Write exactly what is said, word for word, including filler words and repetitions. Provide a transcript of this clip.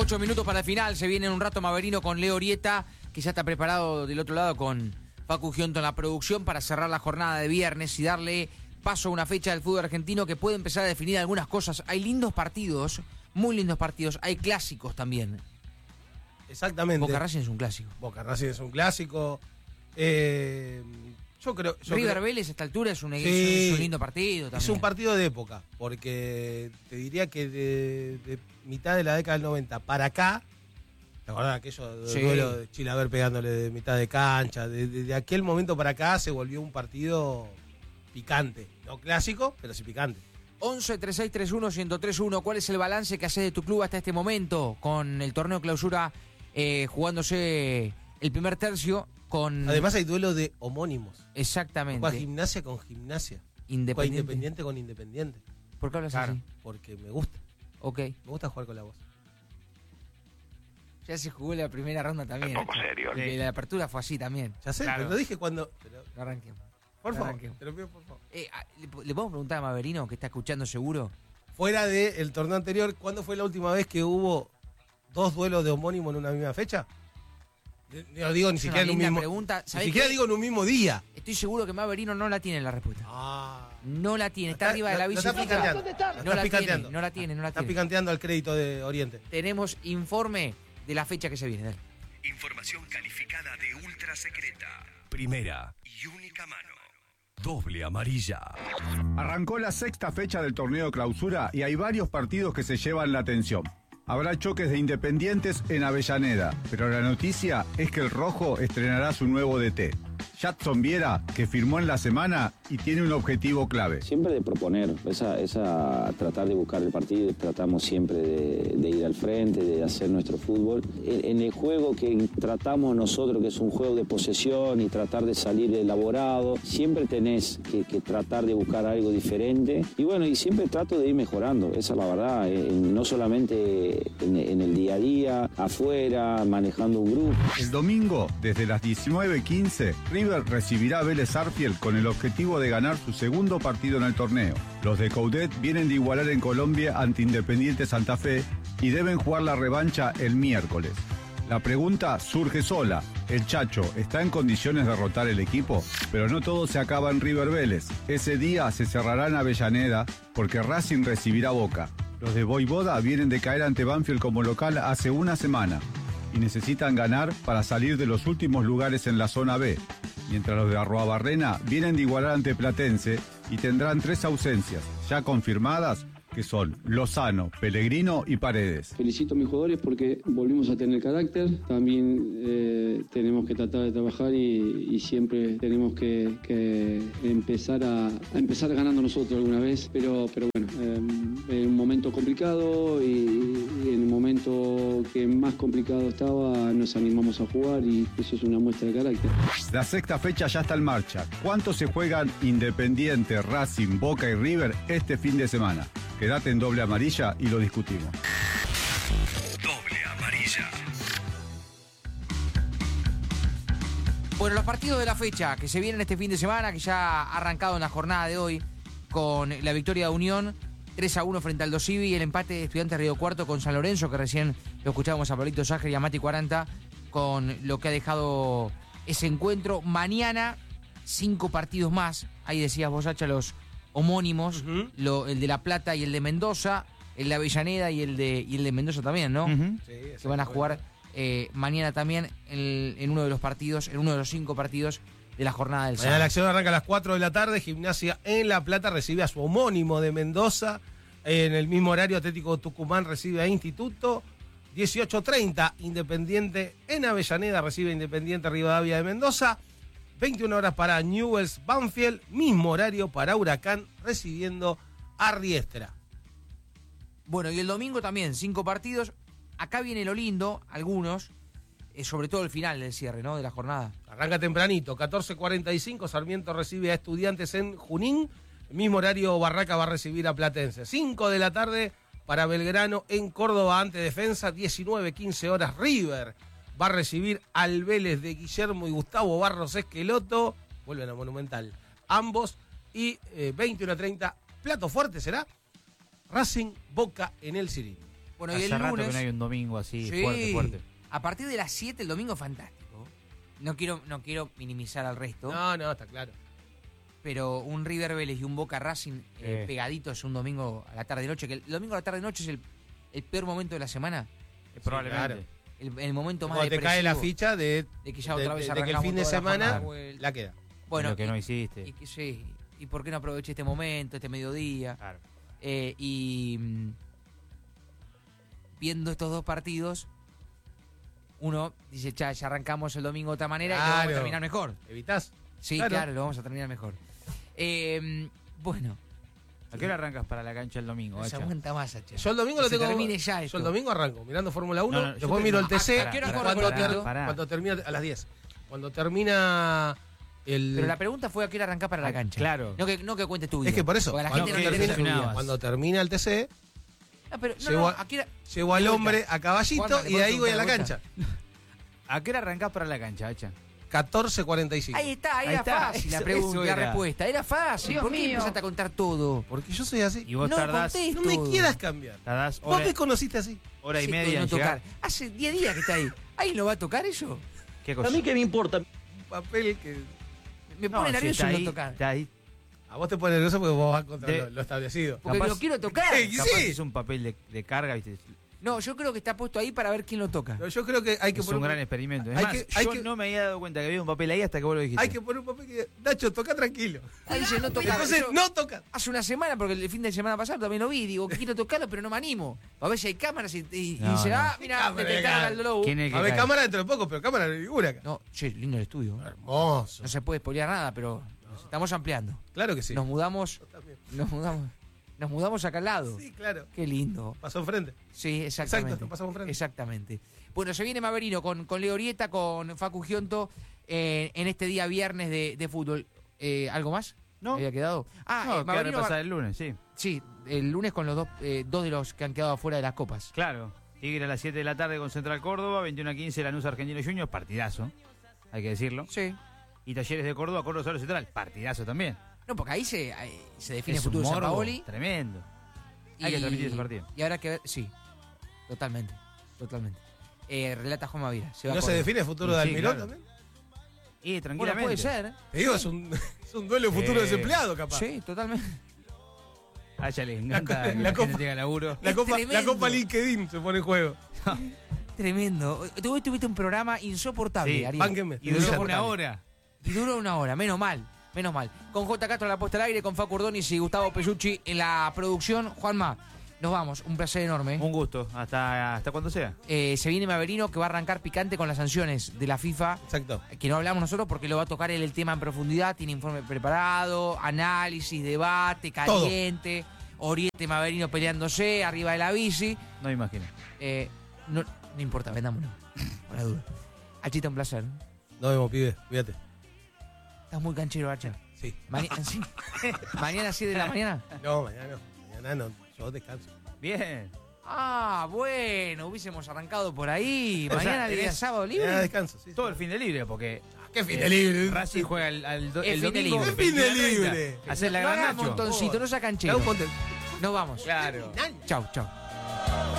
Ocho minutos para el final, se viene en un rato Maverino con Leo Orieta, que ya está preparado del otro lado con Facu Giunto en la producción para cerrar la jornada de viernes y darle paso a una fecha del fútbol argentino que puede empezar a definir algunas cosas. Hay lindos partidos, muy lindos partidos, hay clásicos también. Exactamente. Boca Racing es un clásico. Boca Racing es un clásico. Eh, yo creo. Yo River creo, Vélez a esta altura es un, sí, es un lindo partido también. Es un partido de época, porque te diría que de, de mitad de la década del noventa para acá, ¿te acordás aquello del Sí. duelo de Chilaver pegándole de mitad de cancha? De, de, de aquel momento para acá se volvió un partido picante. No clásico, pero sí picante. once, treinta y seis, treinta y uno, ciento tres punto uno. ¿Cuál es el balance que haces de tu club hasta este momento? Con el torneo clausura eh, jugándose el primer tercio con... Además hay duelo de homónimos. Exactamente. Juega Gimnasia con Gimnasia. Juega Independiente. Independiente con Independiente. ¿Por qué hablas Claro, así? porque me gusta. Ok. Me gusta jugar con la voz. Ya se jugó la primera ronda también. Un poco serio. Y la apertura fue así también. Ya sé, Claro. pero lo dije cuando... Pero, No arranquemos. por No favor, arranquemos. te lo pido por favor. Eh, ¿le, ¿Le podemos preguntar a Maverino, que está escuchando seguro? Fuera del torneo anterior, ¿cuándo fue la última vez que hubo dos duelos de homónimo en una misma fecha? No digo ni Es una siquiera en un linda mismo... pregunta. Ni ¿Sabés siquiera qué? digo en un mismo día. Estoy seguro que Maverino no la tiene la respuesta. Ah. No la tiene. Está Está- arriba de la lo- lo está bicicleta. picanteando. Lo No está la tiene, picanteando. no la tiene, no la Está tiene. picanteando al crédito de Oriente. Tenemos informe de la fecha que se viene. Dale. Información calificada de ultra secreta. Primera Y única mano. doble amarilla. Arrancó la sexta fecha del torneo de clausura y hay varios partidos que se llevan la atención. Habrá choques de Independientes en Avellaneda, pero la noticia es que el Rojo estrenará su nuevo D T. Jadson Viera, que firmó en la semana y tiene un objetivo clave. Siempre de proponer, esa, esa tratar de buscar el partido, tratamos siempre de, de ir al frente, de hacer nuestro fútbol. En, en el juego que tratamos nosotros, que es un juego de posesión y tratar de salir elaborado, siempre tenés que, que tratar de buscar algo diferente. Y bueno, y siempre trato de ir mejorando, esa es la verdad, eh, no solamente en, en el día a día, afuera, manejando un grupo. El domingo, desde las diecinueve quince, River recibirá a Vélez Sarsfield con el objetivo de ganar su segundo partido en el torneo. Los de Coudet vienen de igualar en Colombia ante Independiente Santa Fe y deben jugar la revancha el miércoles. La pregunta surge sola. ¿El Chacho está en condiciones de derrotar el equipo? Pero no todo se acaba en River Vélez. Ese día se cerrará en Avellaneda porque Racing recibirá Boca. Los de Voivoda vienen de caer ante Banfield como local hace una semana y necesitan ganar para salir de los últimos lugares en la zona B, mientras los de Arruabarrena vienen de igualar ante Platense y tendrán tres ausencias ya confirmadas, que son Lozano, Pellegrino y Paredes. Felicito a mis jugadores porque volvimos a tener carácter, también eh, tenemos que tratar de trabajar y, y siempre tenemos que, que empezar a, a empezar ganando nosotros alguna vez, pero, pero bueno, eh, en un momento complicado y, y en el momento que más complicado estaba nos animamos a jugar y eso es una muestra de carácter. La sexta fecha ya está en marcha. ¿Cuánto se juegan Independiente, Racing, Boca y River este fin de semana? Quédate en doble amarilla y lo discutimos. Doble amarilla. Bueno, los partidos de la fecha que se vienen este fin de semana, que ya ha arrancado en la jornada de hoy con la victoria de Unión tres a uno frente al Dosivi y el empate de Estudiantes Río Cuarto con San Lorenzo, que recién lo escuchábamos a Pablito Ságer y a Mati cuarenta, con lo que ha dejado ese encuentro. Mañana, cinco partidos más. Ahí decías vos, Hacha, los homónimos, Uh-huh. lo, el de La Plata y el de Mendoza, el de Avellaneda y el de, y el de Mendoza también, ¿no? Uh-huh. Sí, Que van a jugar eh, mañana también en, en uno de los partidos, en uno de los cinco partidos de la jornada del Mañana la sábado. acción arranca a las cuatro de la tarde. Gimnasia en La Plata recibe a su homónimo de Mendoza. En el mismo horario, Atlético Tucumán recibe a Instituto. dieciocho treinta, Independiente en Avellaneda recibe a Independiente Rivadavia de Mendoza. veintiuna horas para Newell's Banfield. Mismo horario para Huracán recibiendo a Riestra. Bueno, y el domingo también, cinco partidos. Acá viene lo lindo, algunos, eh, sobre todo el final del cierre, ¿no? De la jornada. Arranca tempranito, catorce cuarenta y cinco, Sarmiento recibe a Estudiantes en Junín. Mismo horario, Barraca va a recibir a Platense. cinco de la tarde para Belgrano en Córdoba ante Defensa. diecinueve quince horas, River va a recibir al Vélez de Guillermo y Gustavo Barros Esqueloto. Vuelven a Monumental ambos. Y eh, veintiuno treinta, plato fuerte será Racing Boca en el Cirín. Bueno, y Hace el rato lunes, que no hay un domingo así, sí, fuerte, fuerte. a partir de las siete el domingo fantástico. No quiero, no quiero minimizar al resto, No, no, está claro. pero un River Vélez y un Boca Racing eh, Eh. pegaditos un domingo a la tarde-noche, que el domingo a la tarde-noche es el, el peor momento de la semana, Probablemente. claro. el, el momento más Cuando te cae la depresivo ficha de, de que ya de- otra vez de- de que el arrancamos fin de toda la semana jornada de vuelta. la queda. Bueno, lo que y- no hiciste. y, que sí, ¿y por qué no aproveché este momento, este mediodía? Claro. Eh, y mm, viendo estos dos partidos, uno dice, cha, ya arrancamos el domingo de otra manera y lo vamos a Claro. terminar mejor. ¿Evitás? Sí, Claro. claro, lo vamos a terminar mejor. Eh, bueno, ¿A qué hora arrancas para la cancha el domingo, no se Hacha? aguanta más, Hacha. Yo el domingo Que lo se tengo. termine ya esto. Yo el domingo arranco mirando Fórmula uno, No, no, yo después te- miro el no, T C. ¿a qué hora y corre cuando, con el ter- auto? Pará. cuando termina a las diez. Cuando termina el. Pero la pregunta fue a qué hora arrancás para la Ah, cancha. claro. No que, no que cuentes tu vida. Es que por eso, Porque a la cuando, gente no que le termina, interesa tu vida. terminabas. cuando termina el T C, Ah, pero, no, Llego no, a- ¿a qué hora? llego al De hombre vuelta. a caballito Juanma, ¿le y puedo de ahí voy a la preguntar de cancha. ¿A qué hora arrancás para la cancha, Hacha? catorce cuarenta y cinco. Ahí está, Ahí era está, fácil la eso- pregunta, eso la era. respuesta. Era fácil. Dios ¿Por qué mío. empezaste a contar todo? Porque yo soy así. Y vos No tardás, contés. No me todo. quieras cambiar. tardás Vos hora, me conociste así. hora y Sí, media no en llegar. tocar. Hace diez días que está ahí. ¿Ahí no va a tocar eso? ¿Qué cosa? me importa. Un papel que. Me No, pone si nervioso está no ahí, tocar. está ahí. A vos te pone nervioso porque vos vas contra De- lo, lo establecido. Porque Capaz- lo quiero tocar. Sí. Capaz que es un papel de, de carga, ¿viste? No, yo creo que está puesto ahí para ver quién lo toca. No, yo creo que hay que Es poner un un, gran experimento. Es hay más, que- hay yo que- no me había dado cuenta que había un papel ahí hasta que vos lo dijiste. hay que poner un papel que diga, Nacho, toca tranquilo. Ahí dice no tocar. Entonces, Yo- no toca. Hace una semana, porque el fin de semana pasado también lo vi, digo, quiero tocarlo, pero no me animo. A ver si hay cámaras y, y- y No, dice, no. ah, mira, Cámara, detectaron cámara. al lobo. ¿Quién es el que A ver, cae? cámara dentro de poco, pero cámara de figura acá. No, che, lindo el estudio. Hermoso. No se puede spoilear nada, pero nos estamos ampliando. Claro que sí. Nos mudamos, Yo también. nos mudamos, nos mudamos acá al lado. Sí, claro. Qué lindo. Pasó enfrente. Sí, exactamente. Exacto, pasamos enfrente. Exactamente. Bueno, se viene Maverino con, con Leo Orieta, con Facu Gionto, eh, en este día viernes de, de fútbol. Eh, ¿Algo más? No. ¿Había quedado? Ah, No, eh, queda Maverino va- repasar el lunes, sí. sí, el lunes con los dos, eh, dos de los que han quedado afuera de las copas. Claro. Tigre a las siete de la tarde con Central Córdoba, veintiuno a quince Lanús Argentino Juniors, partidazo, hay que decirlo. Sí. Y Talleres de Córdoba, Córdoba Rosario Central, partidazo también. No, porque ahí se, ahí se define Es el un futuro de morbo Sampaoli. tremendo. Hay que transmitir ese partido. Y habrá que ver, sí, totalmente, totalmente. Eh, relata Juan Mavira. Se va ¿No a se Córdoba. define el futuro Y de sí, Almirón claro. también? Y Bueno, tranquilamente. puede ser. ¿eh? Te digo, es un, es un duelo de futuro Eh, desempleado, capaz. Sí, totalmente. A ella le encanta La que la, copa- gente tenga laburo. La Es copa, la tremendo. copa LinkedIn se pone en juego. Tremendo. Hoy tuviste un programa insoportable, Sí, Ariel. bánquenme. Y duró Insoportable. una hora. Y duró una hora, menos mal, menos mal. Con J. Castro en la puesta al aire, con Facu Ordóñez y Gustavo Pesucci en la producción. Juanma, nos vamos, un placer enorme. Un gusto. Hasta, hasta cuando sea. Eh, se viene Maverino que va a arrancar picante con las sanciones de la FIFA, Exacto. que no hablamos nosotros porque lo va a tocar él el tema en profundidad, tiene informe preparado, análisis, debate, caliente, Oriente Maverino peleándose arriba de la bici. No me imagino. Eh, no, no importa, vendámonos, por la duda. Achita, un placer. Nos vemos, pibe. Cuídate. Estás muy canchero, Hacha. Sí. Mañana, sí. Mañana siete de la mañana. No, mañana no. Mañana no. Yo descanso. Bien. Ah, bueno, hubiésemos arrancado por ahí. O sea, Mañana día tenés- sábado Mañana libre. descanso. Sí, Todo sí. el fin de libre, porque ¿Qué fin de libre? Racing juega el, al do- Es el fin de domingo. libre. Es fin de veintiuno a treinta. libre. Hacer la No gran hagas Nacho. montoncito, no sea Hago canchero. un ponte- Nos vamos. Claro. Chau, chau.